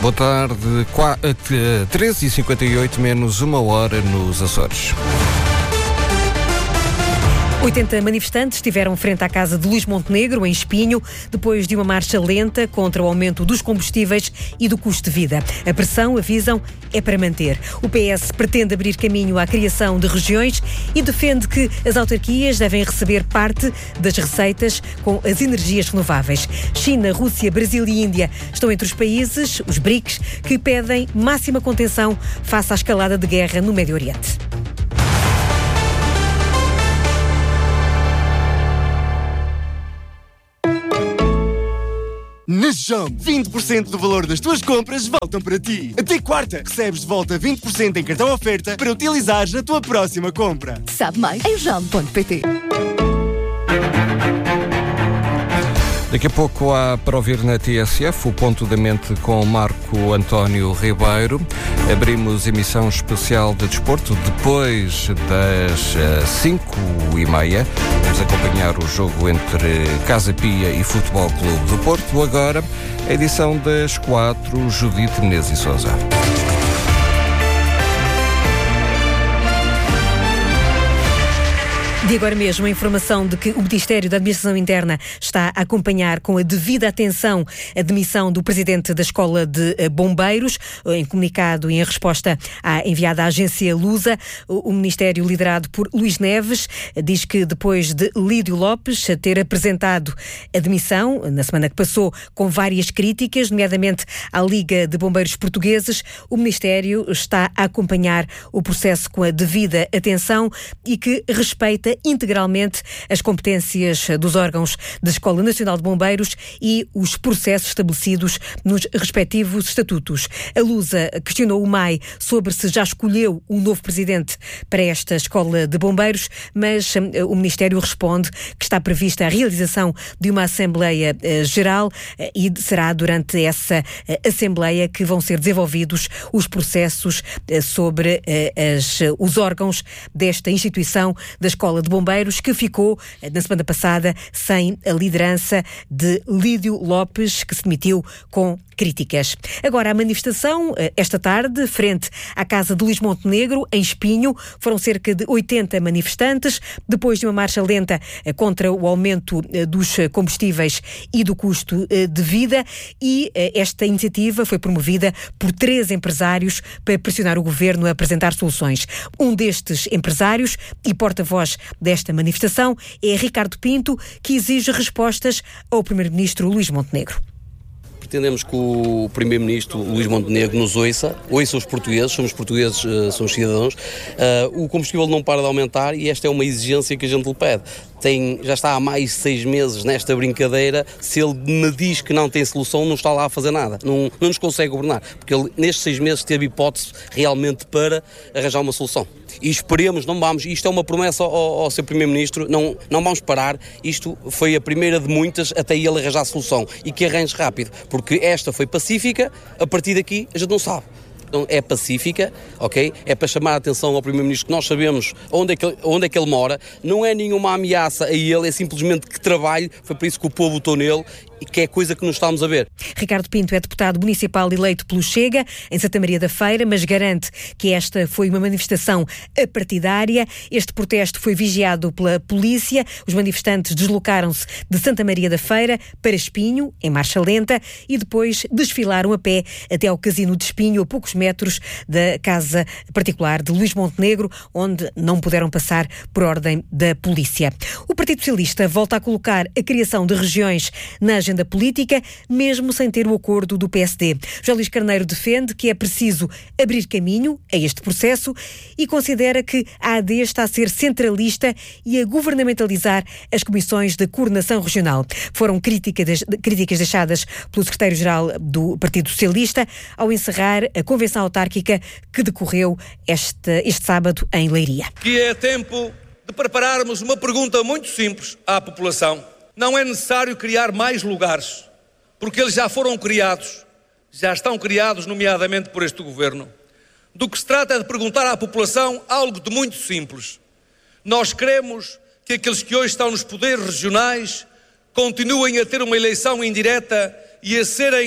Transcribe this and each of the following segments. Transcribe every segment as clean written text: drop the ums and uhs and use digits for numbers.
Boa tarde, 13h58, menos uma hora nos Açores. 80 manifestantes estiveram frente à casa de Luís Montenegro, em Espinho, depois de uma marcha lenta contra o aumento dos combustíveis e do custo de vida. A pressão, avisam, é para manter. O PS pretende abrir caminho à criação de regiões e defende que as autarquias devem receber parte das receitas com as energias renováveis. China, Rússia, Brasil e Índia estão entre os países, os BRICS, que pedem máxima contenção face à escalada de guerra no Médio Oriente. Na JOM, 20% do valor das tuas compras voltam para ti. Até quarta, recebes de volta 20% em cartão oferta para utilizares na tua próxima compra. Sabe mais em jom.pt. Daqui a pouco há para ouvir na TSF o Ponto da Mente com Marco António Ribeiro. Abrimos emissão especial de desporto depois das 5h30. Vamos acompanhar o jogo entre Casa Pia e Futebol Clube do Porto. Agora, a edição das 4, Judite Menezes e Sousa. De agora mesmo, a informação de que o Ministério da Administração Interna está a acompanhar com a devida atenção a demissão do presidente da Escola de Bombeiros. Em comunicado e em resposta enviada à agência Lusa, o Ministério, liderado por Luís Neves, diz que depois de Lídio Lopes ter apresentado a demissão, na semana que passou, com várias críticas, nomeadamente à Liga de Bombeiros Portugueses, o Ministério está a acompanhar o processo com a devida atenção e que respeita integralmente as competências dos órgãos da Escola Nacional de Bombeiros e os processos estabelecidos nos respectivos estatutos. A Lusa questionou o MAI sobre se já escolheu um novo presidente para esta Escola de Bombeiros, mas o Ministério responde que está prevista a realização de uma Assembleia Geral e será durante essa Assembleia que vão ser desenvolvidos os processos sobre os órgãos desta instituição da Escola de Bombeiros, que ficou, na semana passada, sem a liderança de Lídio Lopes, que se demitiu com críticas. Agora, a manifestação, esta tarde, frente à casa de Luís Montenegro, em Espinho, foram cerca de 80 manifestantes, depois de uma marcha lenta contra o aumento dos combustíveis e do custo de vida, e esta iniciativa foi promovida por 3 empresários para pressionar o governo a apresentar soluções. Um destes empresários e porta-voz desta manifestação é Ricardo Pinto, que exige respostas ao Primeiro-Ministro Luís Montenegro. Pretendemos que o Primeiro-Ministro Luís Montenegro nos ouça os portugueses, somos cidadãos. O combustível não para de aumentar e esta é uma exigência que a gente lhe pede. Já está há mais de 6 meses nesta brincadeira. Se ele me diz que não tem solução, não está lá a fazer nada, não nos consegue governar, porque ele nestes 6 meses teve hipótese realmente para arranjar uma solução. E esperemos, isto é uma promessa ao seu Primeiro-Ministro, não vamos parar, isto foi a primeira de muitas até ele arranjar a solução e que arranje rápido, porque esta foi pacífica, a partir daqui a gente não sabe. Então é pacífica, ok? É para chamar a atenção ao Primeiro-Ministro que nós sabemos onde é que ele mora, não é nenhuma ameaça a ele, é simplesmente que trabalhe, foi por isso que o povo votou nele e que é coisa que nós estamos a ver. Ricardo Pinto é deputado municipal eleito pelo Chega, em Santa Maria da Feira, mas garante que esta foi uma manifestação apartidária. Este protesto foi vigiado pela polícia. Os manifestantes deslocaram-se de Santa Maria da Feira para Espinho, em marcha lenta, e depois desfilaram a pé até ao Casino de Espinho, a poucos metros da casa particular de Luís Montenegro, onde não puderam passar por ordem da polícia. O Partido Socialista volta a colocar a criação de regiões na agenda política, mesmo sem ter o acordo do PSD. José Luís Carneiro defende que é preciso abrir caminho a este processo e considera que a AD está a ser centralista e a governamentalizar as comissões de coordenação regional. Foram críticas deixadas pelo secretário-geral do Partido Socialista ao encerrar a convenção autárquica que decorreu este sábado em Leiria. Que é tempo de prepararmos uma pergunta muito simples à população. Não é necessário criar mais lugares, porque eles já foram criados, já estão criados, nomeadamente por este governo. Do que se trata é de perguntar à população algo de muito simples. Nós queremos que aqueles que hoje estão nos poderes regionais continuem a ter uma eleição indireta e a serem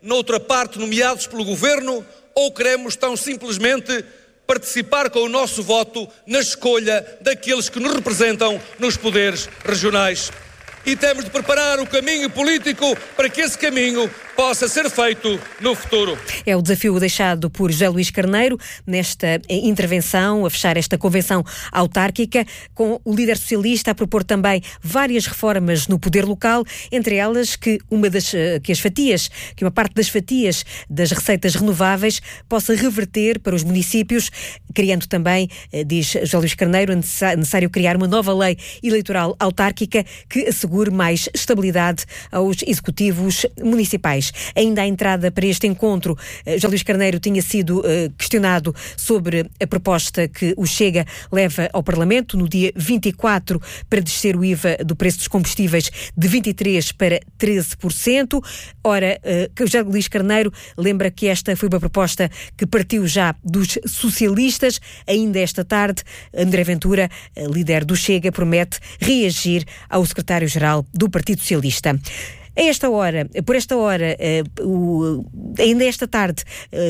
noutra parte nomeados pelo Governo, ou queremos tão simplesmente participar com o nosso voto na escolha daqueles que nos representam nos poderes regionais? E temos de preparar o caminho político para que esse caminho possa ser feito no futuro. É o desafio deixado por José Luís Carneiro nesta intervenção, a fechar esta convenção autárquica, com o líder socialista a propor também várias reformas no poder local, entre elas que uma parte das fatias das receitas renováveis possa reverter para os municípios, criando também, diz José Luís Carneiro, é necessário criar uma nova lei eleitoral autárquica que assegure mais estabilidade aos executivos municipais. Ainda à entrada para este encontro, José Luís Carneiro tinha sido questionado sobre a proposta que o Chega leva ao Parlamento no dia 24 para descer o IVA do preço dos combustíveis de 23% para 13%. Ora, José Luís Carneiro lembra que esta foi uma proposta que partiu já dos socialistas. Ainda esta tarde, André Ventura, líder do Chega, promete reagir ao secretário-geral do Partido Socialista. Por esta hora, ainda esta tarde,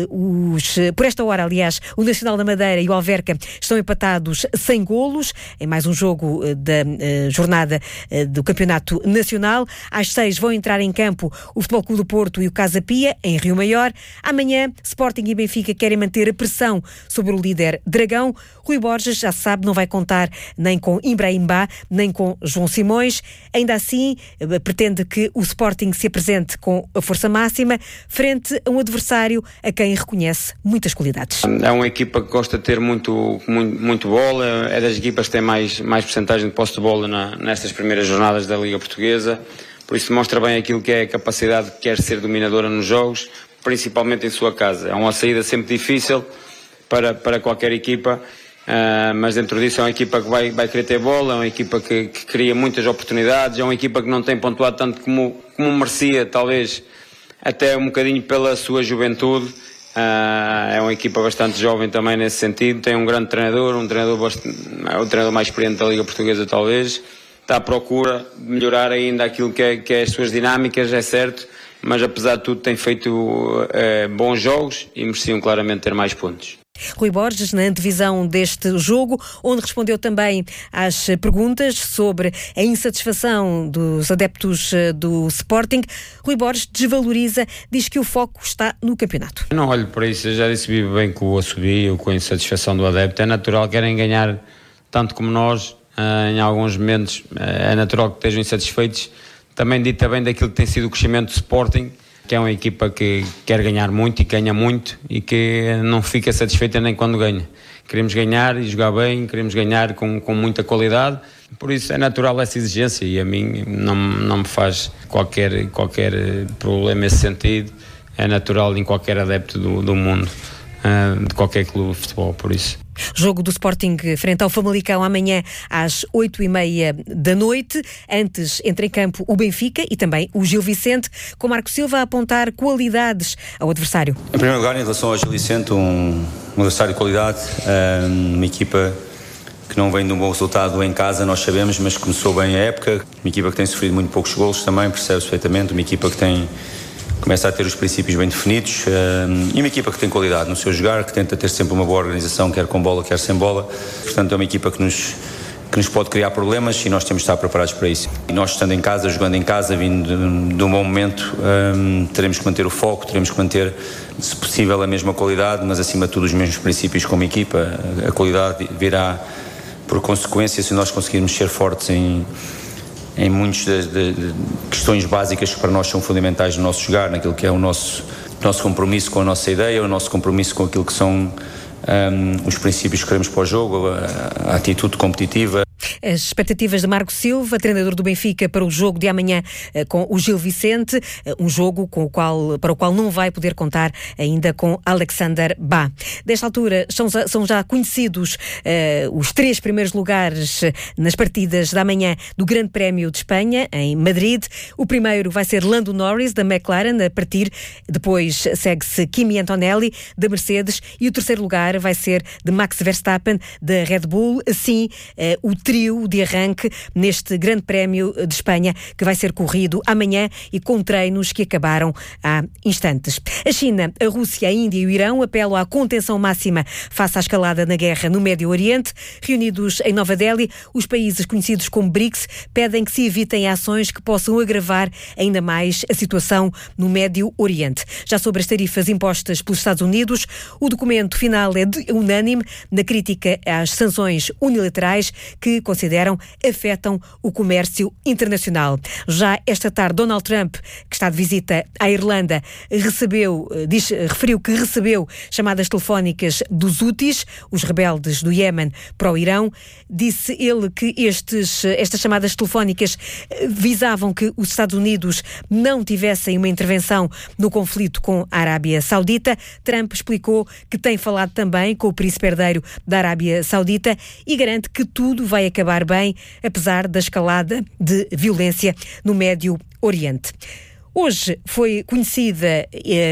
o Nacional da Madeira e o Alverca estão empatados sem golos, em mais um jogo da jornada do Campeonato Nacional. Às 6 vão entrar em campo o Futebol Clube do Porto e o Casa Pia, em Rio Maior. Amanhã, Sporting e Benfica querem manter a pressão sobre o líder Dragão. Rui Borges, já se sabe, não vai contar nem com Ibrahim Ba, nem com João Simões. Ainda assim, pretende que o Sporting se apresente com a força máxima frente a um adversário a quem reconhece muitas qualidades. É uma equipa que gosta de ter muito bola, é das equipas que tem mais percentagem de posse de bola nestas primeiras jornadas da Liga Portuguesa, por isso mostra bem aquilo que é a capacidade que quer ser dominadora nos jogos, principalmente em sua casa. É uma saída sempre difícil para qualquer equipa, mas dentro disso é uma equipa que vai querer ter bola, é uma equipa que cria muitas oportunidades, é uma equipa que não tem pontuado tanto como merecia, talvez até um bocadinho pela sua juventude. É uma equipa bastante jovem também nesse sentido, tem um grande treinador, o treinador mais experiente da Liga Portuguesa talvez, está à procura de melhorar ainda aquilo que é as suas dinâmicas, é certo, mas apesar de tudo tem feito bons jogos e mereciam claramente ter mais pontos. Rui Borges, na antevisão deste jogo, onde respondeu também às perguntas sobre a insatisfação dos adeptos do Sporting, Rui Borges desvaloriza, diz que o foco está no campeonato. Eu não olho para isso, eu já disse bem com o assobio, com a insatisfação do adepto. É natural que querem ganhar tanto como nós, em alguns momentos é natural que estejam insatisfeitos. Também dita bem daquilo que tem sido o crescimento do Sporting, que é uma equipa que quer ganhar muito e ganha muito e que não fica satisfeita nem quando ganha. Queremos ganhar e jogar bem, queremos ganhar com muita qualidade, por isso é natural essa exigência e a mim não me faz qualquer problema nesse sentido, é natural em qualquer adepto do mundo, de qualquer clube de futebol, por isso. Jogo do Sporting frente ao Famalicão amanhã às 20h30 da noite. Antes entra em campo o Benfica e também o Gil Vicente, com Marco Silva a apontar qualidades ao adversário. Em primeiro lugar, em relação ao Gil Vicente, um adversário de qualidade, uma equipa que não vem de um bom resultado em casa, nós sabemos, mas começou bem a época. Uma equipa que tem sofrido muito poucos golos também, percebe-se perfeitamente. Uma equipa que começa a ter os princípios bem definidos e uma equipa que tem qualidade no seu jogar, que tenta ter sempre uma boa organização, quer com bola, quer sem bola. Portanto, é uma equipa que nos pode criar problemas e nós temos de estar preparados para isso. E nós, estando em casa, jogando em casa, vindo de um bom momento, teremos que manter o foco, teremos que manter, se possível, a mesma qualidade, mas acima de tudo os mesmos princípios como equipa. A qualidade virá por consequência se nós conseguirmos ser fortes em muitas de questões básicas que para nós são fundamentais no nosso jogar, naquilo que é o nosso compromisso com a nossa ideia, o nosso compromisso com aquilo que são os princípios que queremos para o jogo, a atitude competitiva. As expectativas de Marco Silva, treinador do Benfica, para o jogo de amanhã com o Gil Vicente, um jogo para o qual não vai poder contar ainda com Alexander Ba. Desta altura são já conhecidos os 3 primeiros lugares nas partidas da manhã do Grande Prémio de Espanha, em Madrid. O primeiro vai ser Lando Norris, da McLaren, a partir. Depois segue-se Kimi Antonelli, da Mercedes, e o terceiro lugar vai ser de Max Verstappen, da Red Bull. Assim, o trio de arranque neste Grande Prémio de Espanha, que vai ser corrido amanhã e com treinos que acabaram há instantes. A China, a Rússia, a Índia e o Irão apelam à contenção máxima face à escalada na guerra no Médio Oriente. Reunidos em Nova Delhi, os países conhecidos como BRICS pedem que se evitem ações que possam agravar ainda mais a situação no Médio Oriente. Já sobre as tarifas impostas pelos Estados Unidos, o documento final é unânime na crítica às sanções unilaterais que consideram afetam o comércio internacional. Já esta tarde, Donald Trump, que está de visita à Irlanda, referiu que recebeu chamadas telefónicas dos Houthis, os rebeldes do Iémen, para o Irão. Disse ele que estas chamadas telefónicas visavam que os Estados Unidos não tivessem uma intervenção no conflito com a Arábia Saudita. Trump explicou que tem falado também com o príncipe herdeiro da Arábia Saudita e garante que tudo vai acabar bem, apesar da escalada de violência no Médio Oriente. Hoje foi conhecida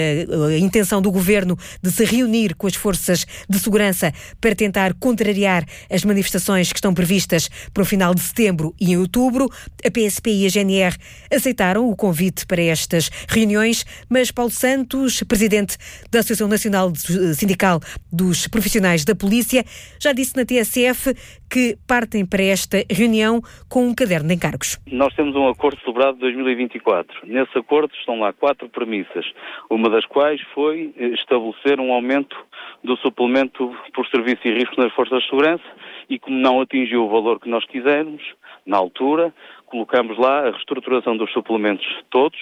a intenção do Governo de se reunir com as forças de segurança para tentar contrariar as manifestações que estão previstas para o final de setembro e em outubro. A PSP e a GNR aceitaram o convite para estas reuniões, mas Paulo Santos, presidente da Associação Nacional Sindical dos Profissionais da Polícia, já disse na TSF que partem para esta reunião com um caderno de encargos. Nós temos um acordo celebrado de 2024. Nesse acordo estão lá 4 premissas, uma das quais foi estabelecer um aumento do suplemento por serviço e risco nas forças de segurança e, como não atingiu o valor que nós quisermos, na altura, colocamos lá a reestruturação dos suplementos todos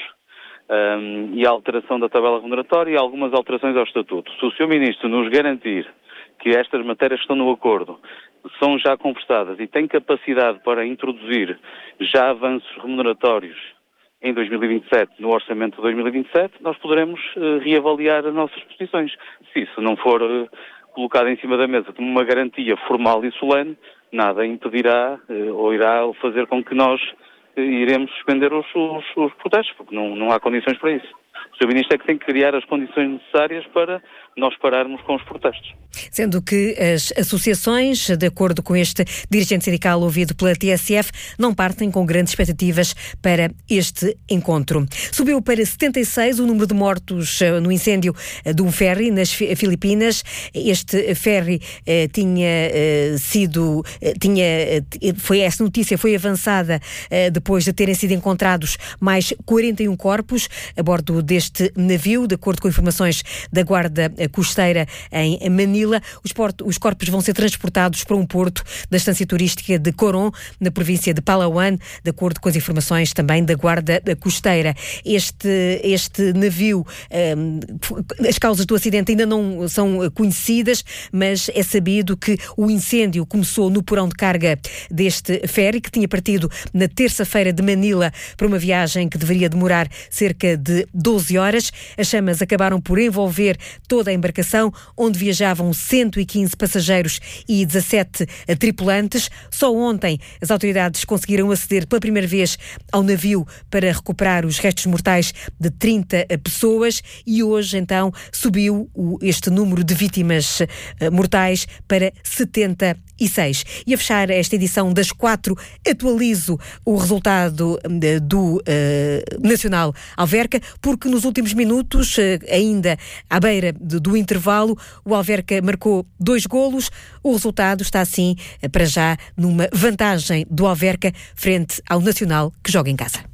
e a alteração da tabela remuneratória e algumas alterações ao Estatuto. Se o Sr. Ministro nos garantir que estas matérias que estão no acordo são já conversadas e têm capacidade para introduzir já avanços remuneratórios em 2027, no orçamento de 2027, nós poderemos reavaliar as nossas posições. Se isso não for colocado em cima da mesa como uma garantia formal e solene, nada impedirá ou irá fazer com que nós iremos suspender os protestos, porque não há condições para isso. O Sr. Ministro é que tem que criar as condições necessárias para nós pararmos com os protestos. Sendo que as associações, de acordo com este dirigente sindical ouvido pela TSF, não partem com grandes expectativas para este encontro. Subiu para 76 o número de mortos no incêndio de um ferry nas Filipinas. Este ferry essa notícia foi avançada depois de terem sido encontrados mais 41 corpos a bordo deste navio, de acordo com informações da Guarda Costeira em Manila. Os corpos vão ser transportados para um porto da estância turística de Coron, na província de Palawan, de acordo com as informações também da Guarda Costeira. Este navio, as causas do acidente ainda não são conhecidas, mas é sabido que o incêndio começou no porão de carga deste ferry, que tinha partido na terça-feira de Manila para uma viagem que deveria demorar cerca de 12 horas. As chamas acabaram por envolver toda a embarcação, onde viajavam 115 passageiros e 17 tripulantes. Só ontem as autoridades conseguiram aceder pela primeira vez ao navio para recuperar os restos mortais de 30 pessoas e hoje então subiu este número de vítimas mortais para 76. E a fechar esta edição das 4, atualizo o resultado do Nacional Alverca, porque nos últimos minutos, ainda à beira do intervalo, o Alverca marcou 2 golos. O resultado está assim, para já, numa vantagem do Alverca frente ao Nacional, que joga em casa.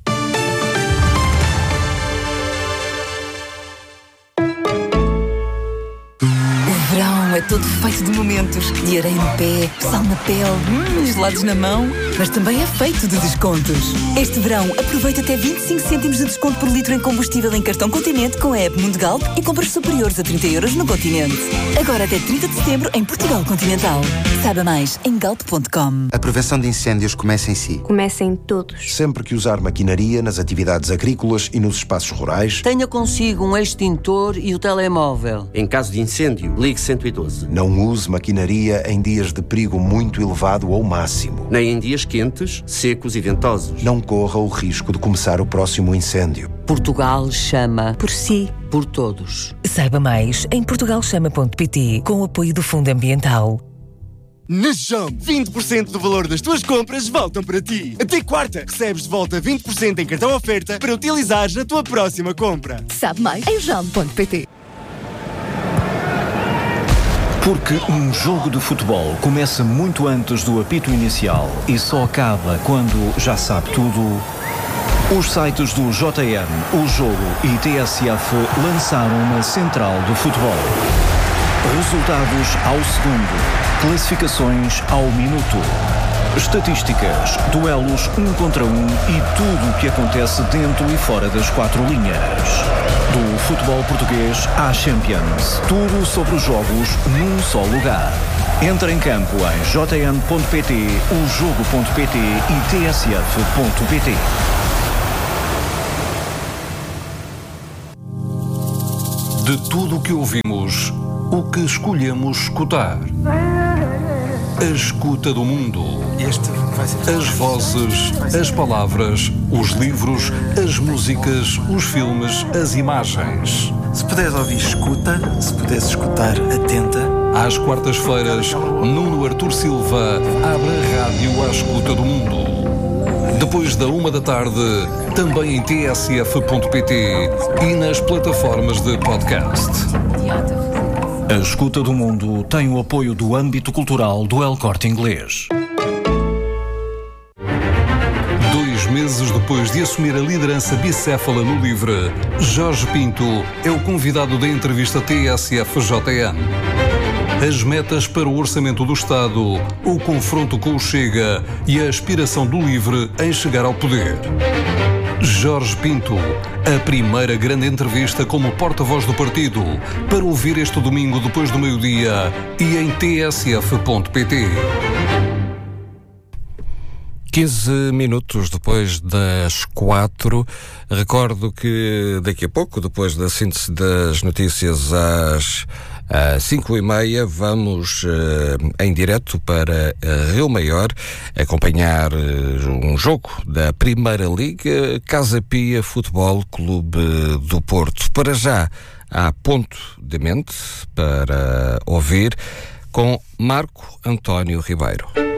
Verão é todo feito de momentos, de areia no pé, sal na pele, gelados na mão, mas também é feito de descontos. Este verão, aproveita até 25 cêntimos de desconto por litro em combustível em cartão Continente com a app Mundo Galp e compras superiores a 30 € no Continente. Agora até 30 de setembro em Portugal Continental. Saiba mais em galp.com. A prevenção de incêndios começa em si. Começa em todos. Sempre que usar maquinaria nas atividades agrícolas e nos espaços rurais, tenha consigo um extintor e o telemóvel. Em caso de incêndio, ligue 112. Não use maquinaria em dias de perigo muito elevado ou máximo. Nem em dias quentes, secos e ventosos. Não corra o risco de começar o próximo incêndio. Portugal chama. Por si. Por todos. Saiba mais em portugalchama.pt, com o apoio do Fundo Ambiental. Na Jump, 20% do valor das tuas compras voltam para ti. Até quarta, recebes de volta 20% em cartão oferta para utilizares na tua próxima compra. Sabe mais em jump.pt. Porque um jogo de futebol começa muito antes do apito inicial e só acaba quando já sabe tudo, os sites do JN, O Jogo e TSF lançaram uma central do futebol. Resultados ao segundo, classificações ao minuto, estatísticas, duelos 1 contra 1 e tudo o que acontece dentro e fora das 4 linhas. Do futebol português à Champions, tudo sobre os jogos num só lugar. Entra em campo em jn.pt, ojogo.pt e tsf.pt. De tudo o que ouvimos, o que escolhemos escutar. A escuta do mundo. As vozes, as palavras, os livros, as músicas, os filmes, as imagens. Se puderes ouvir, escuta. Se puderes escutar, atenta. Às quartas-feiras, Nuno Artur Silva abre a rádio à escuta do mundo. Depois da 13h, também em tsf.pt e nas plataformas de podcast. A escuta do mundo tem o apoio do âmbito cultural do El Corte Inglês. 2 meses depois de assumir a liderança bicéfala no LIVRE, Jorge Pinto é o convidado da entrevista TSF-JN. As metas para o orçamento do Estado, o confronto com o Chega e a aspiração do LIVRE em chegar ao poder. Jorge Pinto, a primeira grande entrevista como porta-voz do partido, para ouvir este domingo depois do meio-dia e em tsf.pt. 15 minutos depois das 4, recordo que daqui a pouco, depois da síntese das notícias às 5h30, vamos em direto para Rio Maior acompanhar um jogo da Primeira Liga, Casa Pia Futebol Clube do Porto. Para já, há ponto de mente para ouvir com Marco António Ribeiro.